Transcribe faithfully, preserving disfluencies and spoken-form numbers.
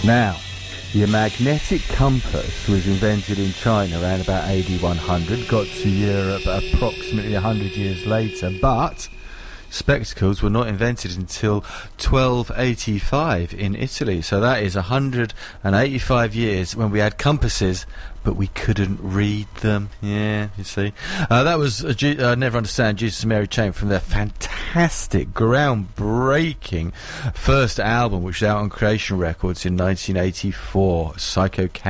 Now, your magnetic compass was invented in China around about A D one hundred, got to Europe approximately one hundred years later, but spectacles were not invented until twelve eighty-five in Italy. So that is one hundred eighty-five years when we had compasses, but we couldn't read them. Yeah, you see. Uh, that was uh, G- uh, Never Understand Jesus and Mary Chain from their fantastic, groundbreaking first album, which was out on Creation Records in nineteen eighty-four, Psycho Cat.